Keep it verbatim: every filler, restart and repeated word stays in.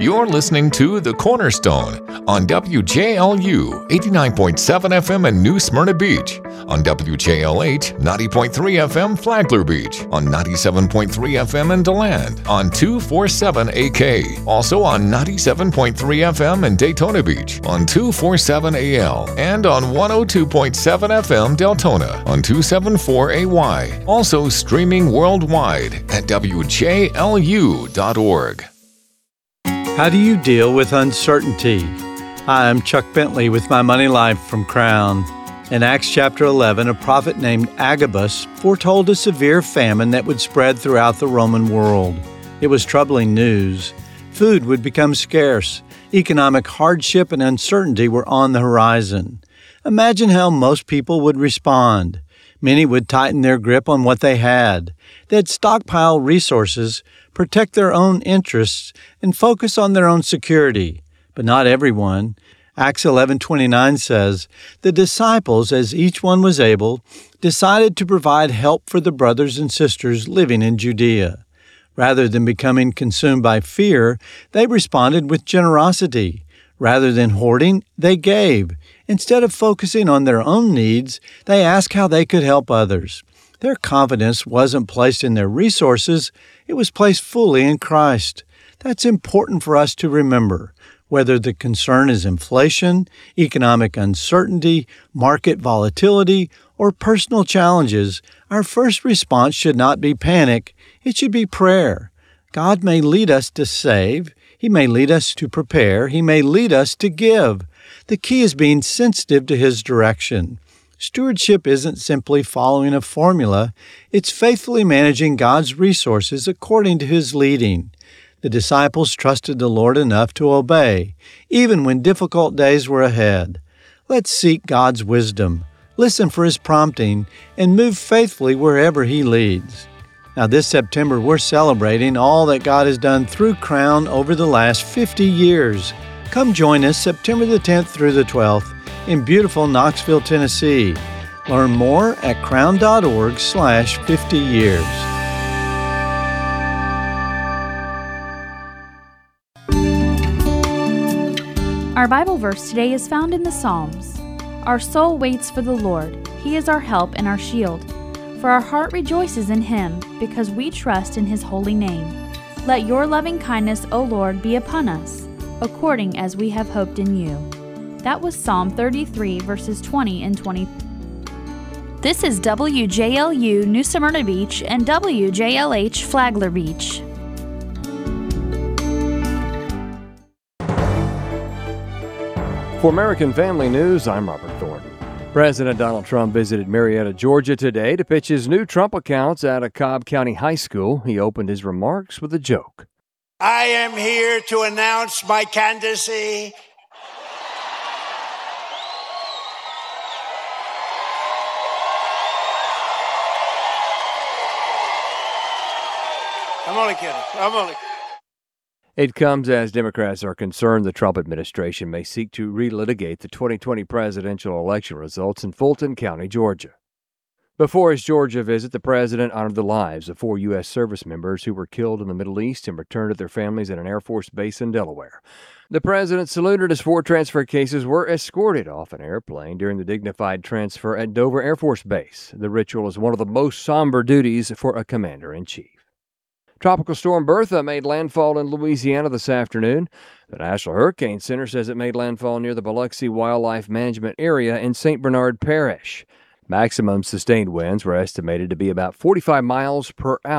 You're listening to The Cornerstone on W J L U eighty-nine point seven F M in New Smyrna Beach, on W J L H ninety point three F M Flagler Beach, on ninety-seven point three F M in DeLand, on two forty-seven A K, also on ninety-seven point three F M in Daytona Beach, on two forty-seven A L, and on one oh two point seven F M Deltona, on two seventy-four A Y. Also streaming worldwide at W J L U dot org. How do you deal with uncertainty? Hi, I'm Chuck Bentley with My Money Life from Crown. In Acts chapter eleven, a prophet named Agabus foretold a severe famine that would spread throughout the Roman world. It was troubling news. Food would become scarce. Economic hardship and uncertainty were on the horizon. Imagine how most people would respond. Many would tighten their grip on what they had. They'd stockpile resources, protect their own interests, and focus on their own security. But not everyone. Acts eleven twenty-nine says, "The disciples, as each one was able, decided to provide help for the brothers and sisters living in Judea." Rather than becoming consumed by fear, they responded with generosity. Rather than hoarding, they gave. Instead of focusing on their own needs, they asked how they could help others. Their confidence wasn't placed in their resources, it was placed fully in Christ. That's important for us to remember. Whether the concern is inflation, economic uncertainty, market volatility, or personal challenges, our first response should not be panic, it should be prayer. God may lead us to save, He may lead us to prepare, He may lead us to give. The key is being sensitive to His direction. Stewardship isn't simply following a formula, it's faithfully managing God's resources according to His leading. The disciples trusted the Lord enough to obey, even when difficult days were ahead. Let's seek God's wisdom, listen for His prompting, and move faithfully wherever He leads. Now this September, we're celebrating all that God has done through Crown over the last fifty years. Come join us September the tenth through the twelfth in beautiful Knoxville, Tennessee. Learn more at crown.org slash 50 years. Our Bible verse today is found in the Psalms. Our soul waits for the Lord. He is our help and our shield. For our heart rejoices in Him, because we trust in His holy name. Let your loving kindness, O Lord, be upon us, according as we have hoped in you. That was Psalm thirty-three, verses twenty and twenty. This is W J L U New Smyrna Beach and W J L H Flagler Beach. For American Family News, I'm Robert Thornton. President Donald Trump visited Marietta, Georgia today to pitch his new Trump accounts at a Cobb County high school. He opened his remarks with a joke. I am here to announce my candidacy I'm only kidding. I'm only kidding. It comes as Democrats are concerned the Trump administration may seek to relitigate the twenty twenty presidential election results in Fulton County, Georgia. Before his Georgia visit, the president honored the lives of four U S service members who were killed in the Middle East and returned to their families at an Air Force base in Delaware. The president saluted as four transfer cases were escorted off an airplane during the dignified transfer at Dover Air Force Base. The ritual is one of the most somber duties for a commander-in-chief. Tropical storm Bertha made landfall in Louisiana this afternoon. The National Hurricane Center says it made landfall near the Biloxi Wildlife Management Area in Saint Bernard Parish. Maximum sustained winds were estimated to be about forty-five miles per hour.